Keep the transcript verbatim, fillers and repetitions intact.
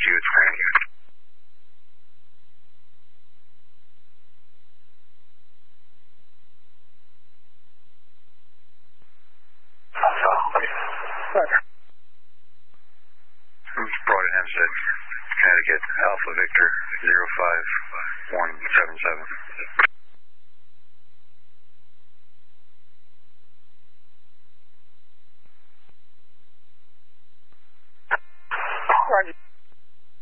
you, it's Randy. Broad at Hempstead, Connecticut, Alpha Victor zero five one seven seven. Roger.